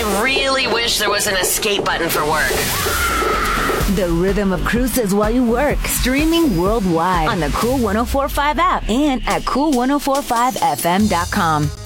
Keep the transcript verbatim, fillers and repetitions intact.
I really wish there was an escape button for work. The rhythm of cruises while you work. Streaming worldwide on the Cool one oh four point five app and at cool ten forty-five f m dot com.